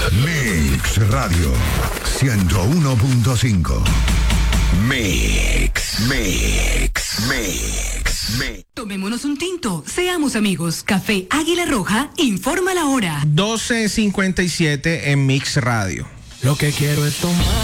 Mix Radio 101.5. Mix. Tomémonos un tinto, seamos amigos. Café Águila Roja informa la hora. 12:57 en Mix Radio. Lo que quiero es tomar.